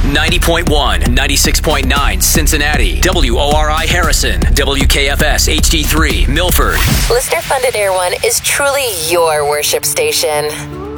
90.1, 96.9 Cincinnati, WORI Harrison, WKFS HD3 Milford. Listener-funded Air One is truly your worship station.